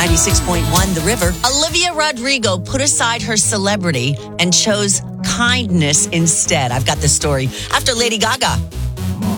96.1 The River. Olivia Rodrigo put aside her celebrity and chose kindness instead. I've got this story. After Lady Gaga